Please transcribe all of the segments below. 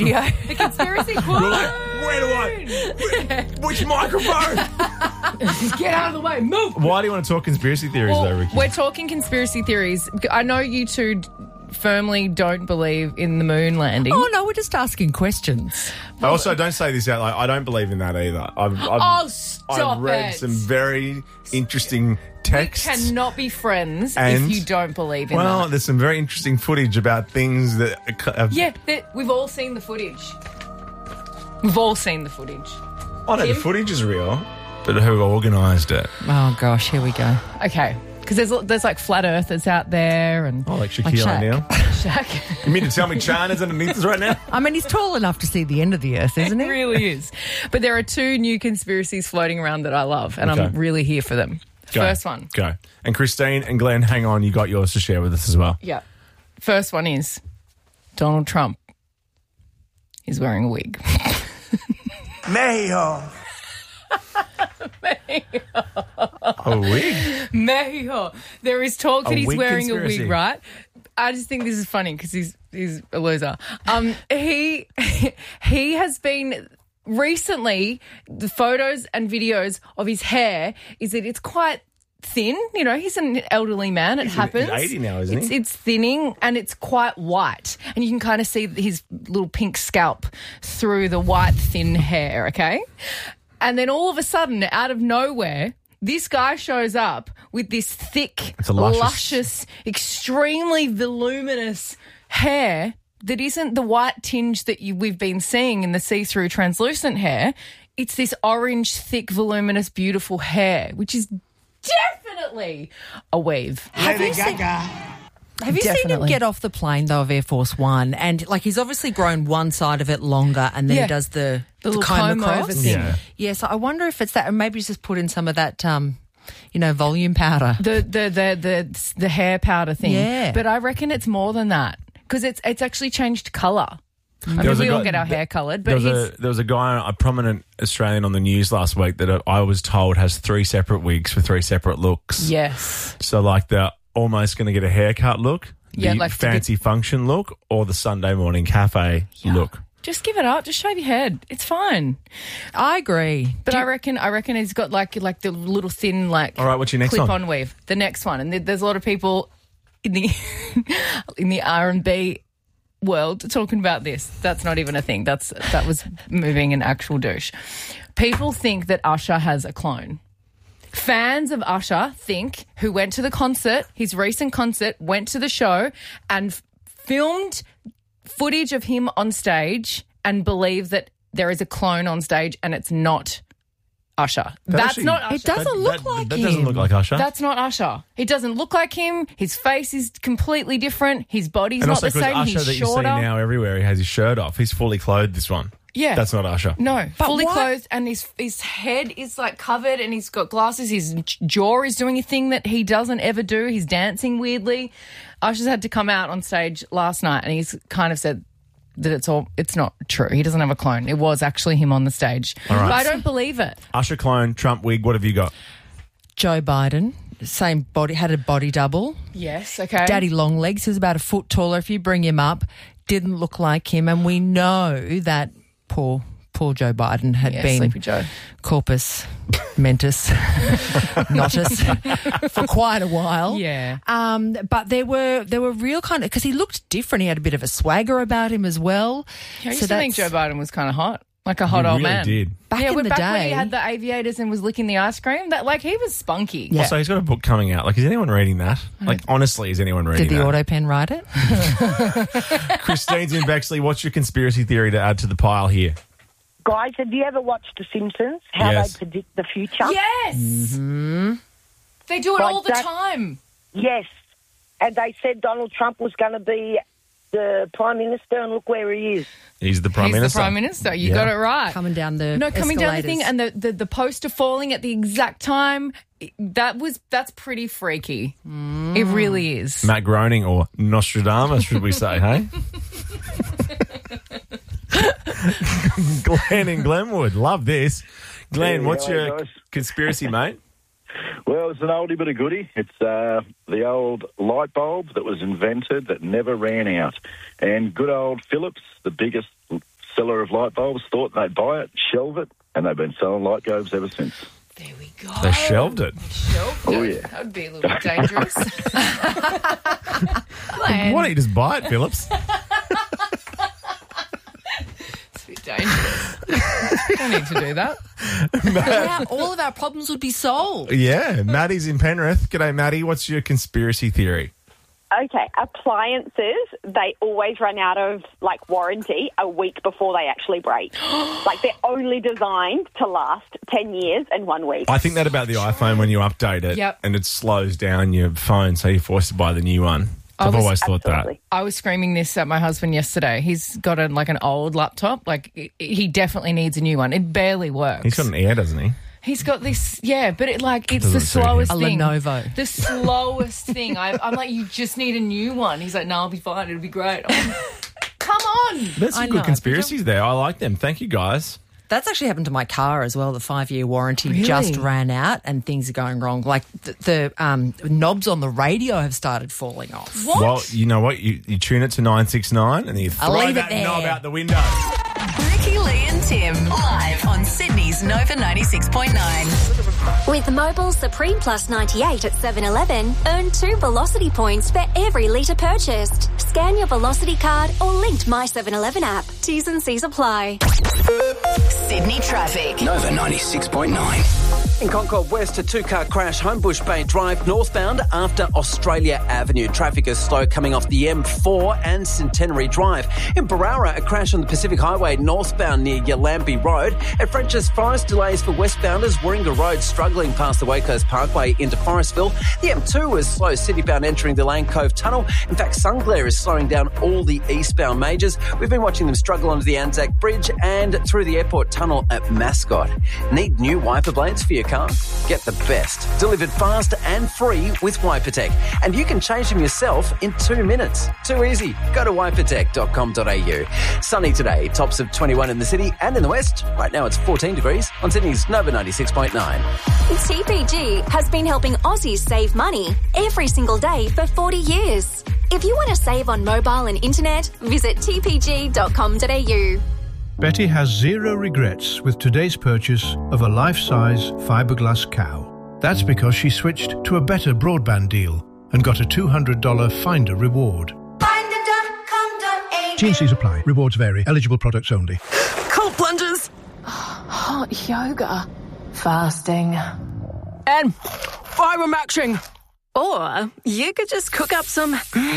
studio. The conspiracy quote. You're like, which microphone? Get out of the way. Move. Why do you want to talk conspiracy theories, though, Ricky? We're talking conspiracy theories. I know you two firmly don't believe in the moon landing. Oh, no, we're just asking questions. Also, don't say this out loud. I don't believe in that either. I've read some very interesting texts. We cannot be friends And- if you don't believe in Well, that. there's some very interesting footage about things that have... Yeah, we've all seen the footage. We've all seen the footage. I know the footage is real, but who organised it? Oh, gosh, here we go. Okay, because there's like flat earthers out there and Oh, like Shaquille Shaq. O'Neal. Shaq. You mean to tell me China's underneath us right now? I mean, he's tall enough to see the end of the earth, isn't It he? really is. But there are two new conspiracies floating around that I love, and Okay. I'm really here for them. Go. First one. Go. And Christine and Glenn, hang on. You got yours to share with us as well. Yeah. First one is Donald Trump is wearing a wig. Mexico. A wig? Mexico. There is talk that A he's wig wearing a conspiracy. wig, right? I just think this is funny because he's a loser. He has been recently, the photos and videos of his hair is that it's quite thin. You know, he's an elderly man. It happens. He's 80 now, isn't he? It's thinning and it's quite white. And you can kind of see his little pink scalp through the white, thin hair, okay? And then all of a sudden, out of nowhere, this guy shows up with this thick, It's a luscious- luscious, extremely voluminous hair that isn't the white tinge that we've been seeing in the see-through translucent hair. It's this orange, thick, voluminous, beautiful hair, which is definitely a weave. Lady Gaga. Have you seen him Definitely. get off the plane, though, of Air Force One? And, like, he's obviously grown one side of it longer and then Yeah. he does the little comb comb across. over thing. Yeah. Yeah, so I wonder if it's that, and maybe he's just put in some of that, volume powder. The hair powder thing. Yeah. But I reckon it's more than that because it's actually changed colour. I mean, was a we all guy- get our hair coloured, There but was a guy, a prominent Australian on the news last week that I was told has 3 separate wigs for 3 separate looks. yes. So like the almost going to get a haircut look, Yeah, the like fancy function look, or the Sunday morning cafe look. Just give it up. Just shave your head. It's fine. I agree. But I reckon he's got like the little thin All right, what's your next one? clip-on weave. The next one, and there's a lot of people in the in the R&B world talking about this. That's not even a thing. That was moving an actual douche. People think that Usher has a clone. Fans of Usher who went to the concert, his recent concert, went to the show and filmed footage of him on stage and believe that there is a clone on stage and it's not Usher. That's actually- not Usher. It doesn't look like That him. doesn't look like Usher. That's not Usher. He doesn't look like him. His face is completely different. His body's and not also the because same. Usher He's that you see shorter. now everywhere, he has his shirt off. He's fully clothed, this one. Yeah. That's not Usher. No, But fully why- clothed, and his head is like covered, and he's got glasses. His jaw is doing a thing that he doesn't ever do. He's dancing weirdly. Usher's had to come out on stage last night, and he's kind of said that it's not true. He doesn't have a clone. It was actually him on the stage. right. But I don't believe it. Usher clone, Trump wig, what have you got? Joe Biden, same body, had a body double. Yes, okay. Daddy long legs, he was about a foot taller. If you bring him up, didn't look like him. And we know that poor Joe Biden had Yeah, been Sleepy Joe. corpus mentis, notus for quite a while. Yeah. But there were real kind of, because he looked different. He had a bit of a swagger about him as well. I used to think Joe Biden was kind of hot, like a hot He old really man. did. Back in the back when day- he had the aviators and was licking the ice cream, that like he was spunky. Yeah. Also, he's got a book coming out. Like, is anyone reading that? Like, honestly, is anyone reading Did the that? auto pen write it? Christine's in Bexley. What's your conspiracy theory to add to the pile here? Guys, have you ever watched The Simpsons? How Yes. they predict the future? Yes. They do it Like all the that- time. Yes. And they said Donald Trump was going to be the Prime Minister, and look where he is. He's the Prime He's Minister. the Prime Minister. You Yeah. got it right. Coming down the coming down the thing, escalators. and the poster falling at the exact time. That's pretty freaky. It really is. Matt Groening or Nostradamus, should we say, hey? Glenn in Glenwood. Love this. Glenn, Yeah, what's hello, your guys. conspiracy, mate? Well, it's an oldie but a goodie. It's the old light bulb that was invented that never ran out. And good old Philips, the biggest seller of light bulbs thought they'd buy it, shelve it, and they've been selling light globes ever since. There we go. They shelved it. Oh, yeah. That would be a little bit dangerous. Why don't you just buy it, Phillips? It's a bit dangerous. Don't need to do that. All of our problems would be solved. Yeah, Maddie's in Penrith. G'day, Maddie. What's your conspiracy theory? Okay, appliances, they always run out of, warranty a week before they actually break. They're only designed to last 10 years and 1 week. I think that about the iPhone when you update it and it slows down your phone, so you're forced to buy the new one. I've always thought that. I was screaming this at my husband yesterday. He's got an old laptop. He definitely needs a new one. It barely works. He's got an Air, doesn't he? He's got this, but it's the slowest thing. A Lenovo. The slowest thing. I'm like, you just need a new one. He's like, no, I'll be fine. It'll be great. Come on. There's some good conspiracies there. I like them. Thank you, guys. That's actually happened to my car as well. The 5-year warranty just ran out and things are going wrong. The knobs on the radio have started falling off. What? Well, you know what? You tune it to 969 and you throw that knob out the window. Ricky, Lee and Tim, live on Sydney's Nova 96.9. With Mobile Supreme Plus 98 at 7-Eleven, earn 2 Velocity points for every litre purchased. Scan your Velocity card or linked My 7-Eleven app. T's and C's apply. Sydney traffic. Nova 96.9. In Concord West, a 2-car crash, Homebush Bay Drive northbound after Australia Avenue. Traffic is slow coming off the M4 and Centenary Drive. In Barara, a crash on the Pacific Highway northbound near Yallambee Road. At French's Forest, delays for westbounders. Warringah Road struggling past the Waicoast Parkway into Forestville. The M2 is slow citybound entering the Lane Cove Tunnel. In fact, Sunglare is slowing down all the eastbound majors. We've been watching them struggle onto the Anzac Bridge and through the airport tunnel at Mascot. Need new wiper blades for your car? Get the best. Delivered fast and free with WiperTech. And you can change them yourself in 2 minutes. Too easy. Go to wipertech.com.au. Sunny today. Tops of 21 in the city and in the west. Right now it's 14 degrees on Sydney's Nova 96.9. TPG has been helping Aussies save money every single day for 40 years. If you want to save on mobile and internet, visit tpg.com.au. Betty has zero regrets with today's purchase of a life-size fiberglass cow. That's because she switched to a better broadband deal and got a $200 Finder reward. T&Cs apply. Rewards vary. Eligible products only. Cold plunges. Hot yoga. Fasting. And fibre-maxing. Or you could just cook up some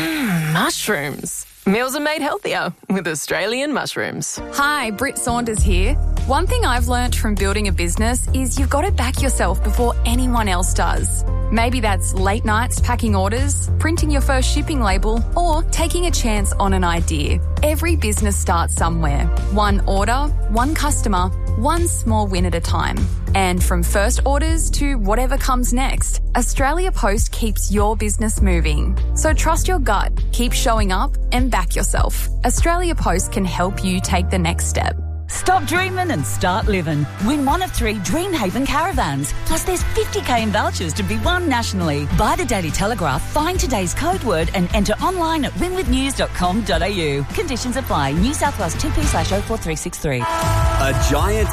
mushrooms. Meals are made healthier with Australian mushrooms. Hi, Britt Saunders here. One thing I've learnt from building a business is you've got to back yourself before anyone else does. Maybe that's late nights packing orders, printing your first shipping label, or taking a chance on an idea. Every business starts somewhere. One order, one customer, one small win at a time. And from first orders to whatever comes next, Australia Post keeps your business moving. So trust your gut, keep showing up and back yourself. Australia Post can help you take the next step. Stop dreaming and start living. Win one of 3 Dreamhaven caravans. Plus there's 50k in vouchers to be won nationally. Buy the Daily Telegraph, find today's code word and enter online at winwithnews.com.au. Conditions apply. New South Wales 2P/04363. A giant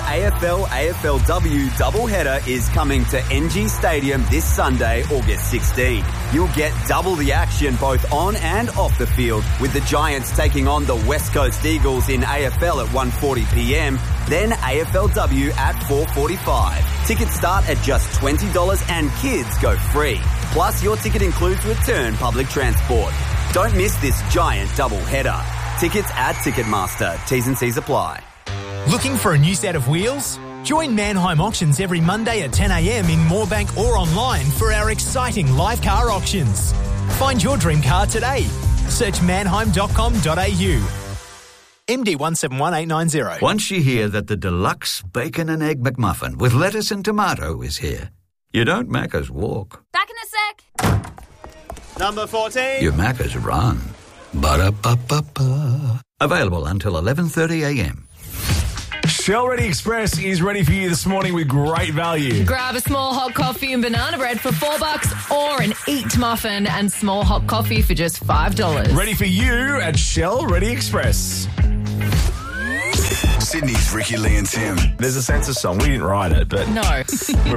AFL-AFLW doubleheader is coming to NG Stadium this Sunday, August 16. You'll get double the action both on and off the field, with the Giants taking on the West Coast Eagles in AFL at 1:40pm, then AFLW at 4:45. Tickets start at just $20 and kids go free. Plus, your ticket includes return public transport. Don't miss this giant doubleheader. Tickets at Ticketmaster. T's and C's apply. Looking for a new set of wheels? Join Mannheim Auctions every Monday at 10 a.m. in Moorebank or online for our exciting live car auctions. Find your dream car today. Search mannheim.com.au. MD 171890. Once you hear that the deluxe bacon and egg McMuffin with lettuce and tomato is here, you don't Macca's walk. Back in a sec. Number 14. You Macca's run. Ba-da-ba-ba-ba. Available until 11:30 a.m. Shell Ready Express is ready for you this morning with great value. Grab a small hot coffee and banana bread for $4 or an Eat muffin and small hot coffee for just $5. Ready for you at Shell Ready Express. Sydney's Ricky, Lee and Tim. There's a sense of song. We didn't write it, but No. we're